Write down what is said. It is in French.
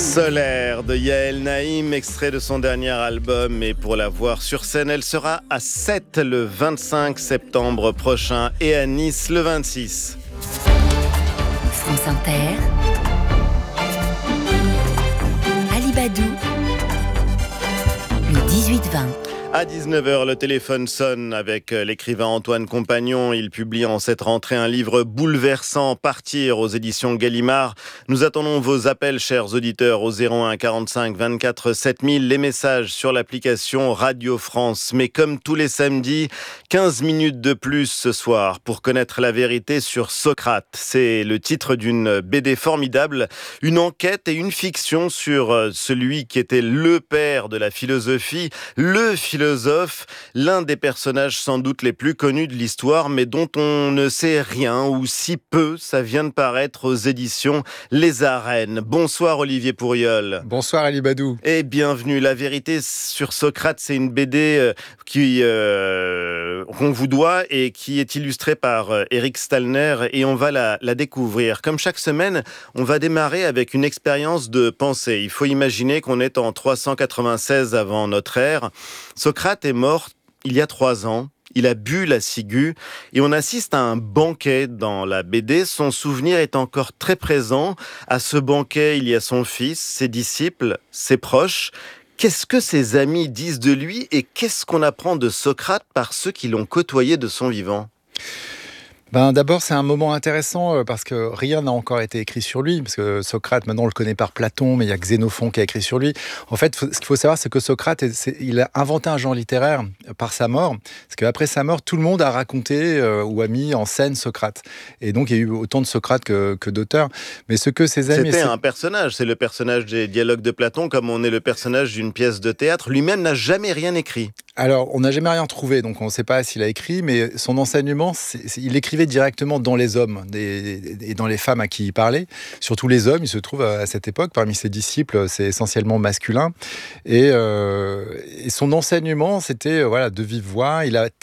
Solaire de Yael Naïm, extrait de son dernier album. Et pour la voir sur scène, elle sera à Sète le 25 septembre prochain et à Nice le 26. France Inter, Alibadou, le 18-20. À 19h, le téléphone sonne avec l'écrivain Antoine Compagnon. Il publie en cette rentrée un livre bouleversant, Partir, aux éditions Gallimard. Nous attendons vos appels, chers auditeurs, au 01 45 24 7000. Les messages sur l'application Radio France. Mais comme tous les samedis, 15 minutes de plus ce soir pour connaître la vérité sur Socrate. C'est le titre d'une BD formidable, une enquête et une fiction sur celui qui était le père de la philosophie, le philosophe, l'un des personnages sans doute les plus connus de l'histoire, mais dont on ne sait rien, ou si peu. Ça vient de paraître aux éditions Les Arènes. Bonsoir Olivier Pourriol. Bonsoir Ali Badou. Et bienvenue. La vérité sur Socrate, c'est une BD qu'on vous doit et qui est illustrée par Eric Stallner, et on va la découvrir. Comme chaque semaine, on va démarrer avec une expérience de pensée. Il faut imaginer qu'on est en 396 avant notre ère. Socrate est mort il y a 3 ans. Il a bu la ciguë et on assiste à un banquet dans la BD. Son souvenir est encore très présent. À ce banquet, il y a son fils, ses disciples, ses proches. Qu'est-ce que ses amis disent de lui et qu'est-ce qu'on apprend de Socrate par ceux qui l'ont côtoyé de son vivant ? D'abord, c'est un moment intéressant parce que rien n'a encore été écrit sur lui. Parce que Socrate, maintenant, on le connaît par Platon, mais il y a Xénophon qui a écrit sur lui. En fait, ce qu'il faut savoir, c'est que Socrate, il a inventé un genre littéraire par sa mort. Parce qu'après sa mort, tout le monde a raconté ou a mis en scène Socrate. Et donc, il y a eu autant de Socrate que d'auteurs. Mais ce que ses amis... C'était un personnage. C'est le personnage des dialogues de Platon, comme on est le personnage d'une pièce de théâtre. Lui-même n'a jamais rien écrit. Alors, on n'a jamais rien trouvé, donc on ne sait pas s'il a écrit, mais son enseignement, il écrivait directement dans les hommes et dans les femmes à qui il parlait. Surtout les hommes, il se trouve à cette époque, parmi ses disciples, c'est essentiellement masculin. Et son enseignement, c'était de vive voix. Il a